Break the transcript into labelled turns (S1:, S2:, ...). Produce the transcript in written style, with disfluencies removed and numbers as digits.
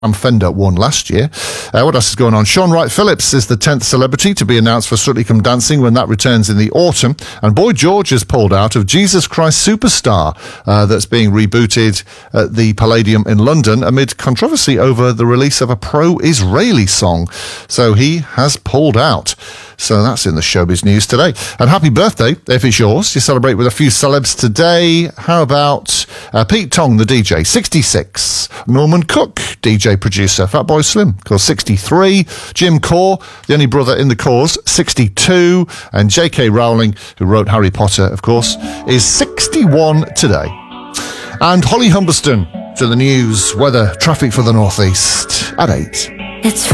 S1: and Fender won last year. What else is going on? Shaun Wright-Phillips is the 10th celebrity to be announced for Strictly Come Dancing when that returns in the autumn. And Boy George has pulled out of Jesus Christ Superstar that's being rebooted at the Palladium in London amid controversy over the release of a pro-Israeli song. So he has pulled out. So that's in the showbiz news today. And happy birthday, if it's yours. You celebrate with a few celebs today. How about Pete Tong, the DJ, 66. Norman Cook, DJ producer. Fatboy Slim, of course, 63. Jim Core, the only brother in the Corrs, 62. And J.K. Rowling, who wrote Harry Potter, of course, is 61 today. And Holly Humberston to the news. Weather, traffic for the northeast at 8.
S2: It's